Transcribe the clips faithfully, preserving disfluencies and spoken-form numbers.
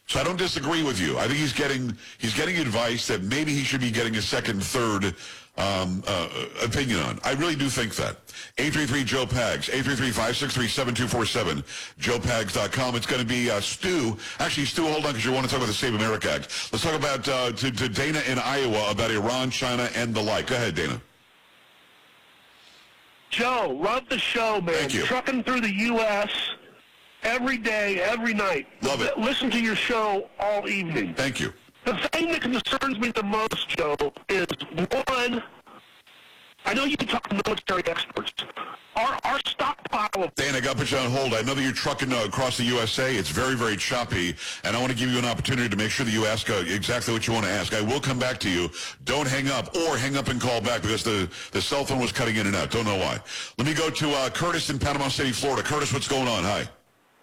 So I don't disagree with you. I think he's getting he's getting advice that maybe he should be getting a second, third um, uh, opinion on. I really do think that. eight three three Joe Pags, eight three three, five six three, seven two four seven, joe pags dot com. It's going to be uh, Stu. Actually, Stu, hold on, because you want to talk about the Save America Act. Let's talk about uh, to, to Dana in Iowa about Iran, China, and the like. Go ahead, Dana. Joe, love the show, man. Thank you. Trucking through the U S every day, every night. Love it. Listen to your show all evening. Thank you. The thing that concerns me the most, Joe, is one, I know you talk to military experts. Our, our stockpile of... Dan, I got to put you on hold. I know that you're trucking uh, across the U S A. It's very, very choppy, and I want to give you an opportunity to make sure that you ask uh, exactly what you want to ask. I will come back to you. Don't hang up, or hang up and call back, because the, the cell phone was cutting in and out. Don't know why. Let me go to uh, Curtis in Panama City, Florida. Curtis, what's going on? Hi.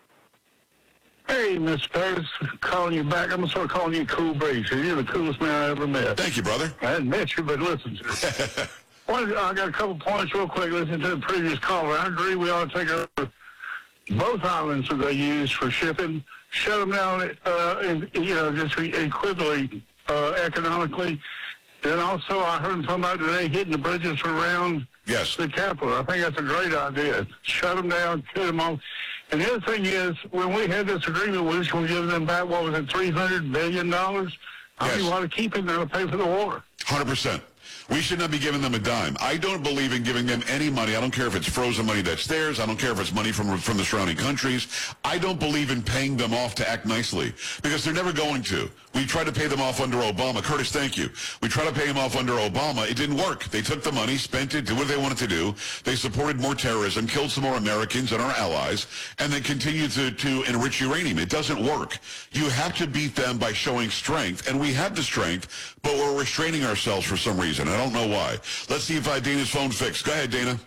Hey, Mister Curtis, calling you back. I'm going to start calling you Cool Breeze. You're the coolest man I ever met. Thank you, brother. I hadn't met you, but listen to me. One, I got a couple points real quick. Listen to the previous caller. I agree we ought to take over both islands that they use for shipping, shut them down, uh, and, you know, just equivalently uh, economically. Then also, I heard them talking about today hitting the bridges around Yes. the capital. I think that's a great idea. Shut them down, cut them off. And the other thing is, when we had this agreement, we was going to give them back, what was it, three hundred billion dollars? I Yes. mean, want to keep it, they'll pay for the war. one hundred percent. We should not be giving them a dime. I don't believe in giving them any money. I don't care if it's frozen money that's theirs. I don't care if it's money from from the surrounding countries. I don't believe in paying them off to act nicely, because they're never going to. We tried to pay them off under Obama. Curtis, thank you. We tried to pay them off under Obama. It didn't work. They took the money, spent it, did what they wanted to do. They supported more terrorism, killed some more Americans and our allies, and then continued to, to enrich uranium. It doesn't work. You have to beat them by showing strength, and we have the strength, but we're restraining ourselves for some reason. I don't know why. Let's see if uh, Dana's phone's fixed. Go ahead, Dana.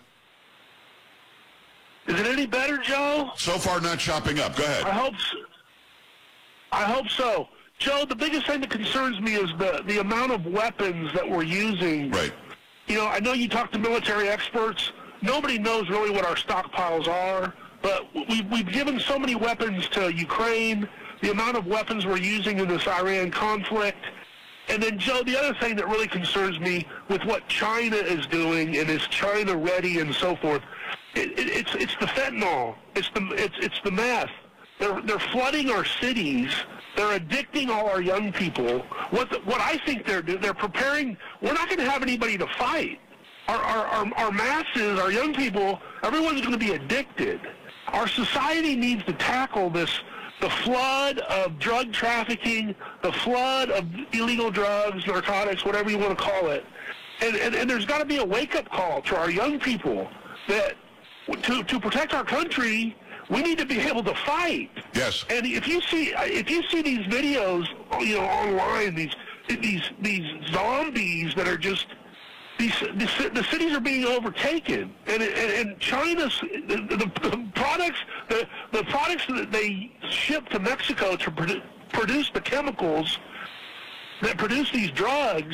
Is it any better, Joe? So far, not chopping up. Go ahead. I hope so. I hope so. Joe, the biggest thing that concerns me is the, the amount of weapons that we're using. Right. You know, I know you talk to military experts. Nobody knows really what our stockpiles are, but we, we've given so many weapons to Ukraine, the amount of weapons we're using in this Iran conflict. And then, Joe, the other thing that really concerns me with what China is doing, and is China ready and so forth, it, it, it's it's the fentanyl. It's the it's it's the meth. They're they're flooding our cities. They're addicting all our young people. What the, what I think they're doing, they're preparing. We're not going to have anybody to fight. Our our our, our masses, our young people, everyone's going to be addicted. Our society needs to tackle this. The flood of drug trafficking, the flood of illegal drugs, narcotics, whatever you want to call it. And, and, and there's got to be a wake-up call to our young people that to, to protect our country, we need to be able to fight. Yes. And if you see if you see these videos, you know, online, these these these zombies that are just These, the, the cities are being overtaken, and and, and China's the, the, the products the the products that they ship to Mexico to produ- produce the chemicals that produce these drugs.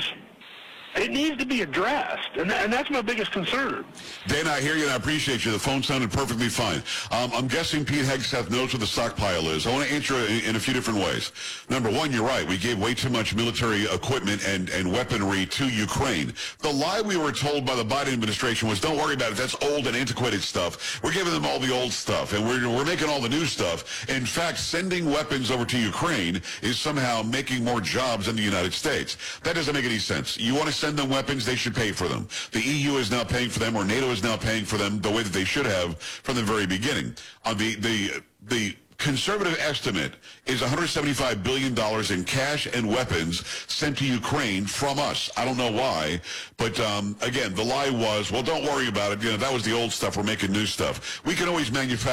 It needs to be addressed, and, and that's my biggest concern. Dana, I hear you, and I appreciate you. The phone sounded perfectly fine. Um, I'm guessing Pete Hegseth knows what the stockpile is. I want to answer it in, in a few different ways. Number one, you're right. We gave way too much military equipment and, and weaponry to Ukraine. The lie we were told by the Biden administration was, don't worry about it. That's old and antiquated stuff. We're giving them all the old stuff, and we're, we're making all the new stuff. In fact, sending weapons over to Ukraine is somehow making more jobs in the United States. That doesn't make any sense. You want to send them weapons, they should pay for them. The E U is now paying for them, or NATO is now paying for them the way that they should have from the very beginning. On the the the conservative estimate is one hundred seventy-five billion dollars in cash and weapons sent to Ukraine from us. I don't know why, but um, again, the lie was, well, don't worry about it. You know, that was the old stuff. We're making new stuff. We can always manufacture